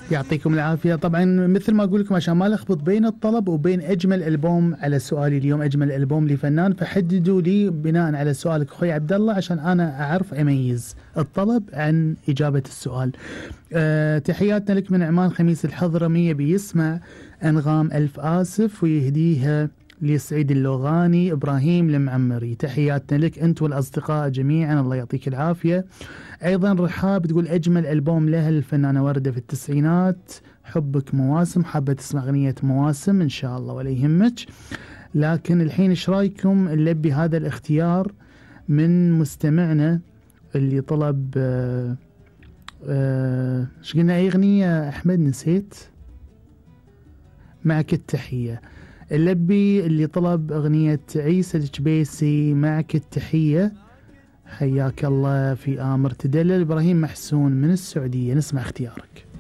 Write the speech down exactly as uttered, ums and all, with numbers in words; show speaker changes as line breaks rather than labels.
يعطيكم العافية. طبعا مثل ما أقول لكم عشان ما لخبط بين الطلب وبين أجمل ألبوم على سؤالي اليوم، أجمل ألبوم لفنان، فحددوا لي بناء على سؤالك أخوي عبد الله عشان أنا أعرف أميز الطلب عن إجابة السؤال. أه تحياتنا لك من عمان خميس الحضرمية، بيسمع أنغام ألف آسف ويهديها لسعيد اللوغاني إبراهيم المعمري. تحياتنا لك أنت والأصدقاء جميعا، الله يعطيك العافية. أيضا رحاب تقول أجمل ألبوم لها الفنانة وردة في التسعينات، حبك مواسم، حابة تسمع أغنية مواسم إن شاء الله ولا يهمك. لكن الحين إيش رايكم نلبي هذا الاختيار من مستمعنا اللي طلب آه آه إيش قلنا أي أغنية أحمد نسيت؟ معك التحية. اللبي اللي طلب أغنية عيسى الجبيسي معك التحية، حياك الله في آمر تدلل. إبراهيم محسون من السعودية، نسمع اختيارك.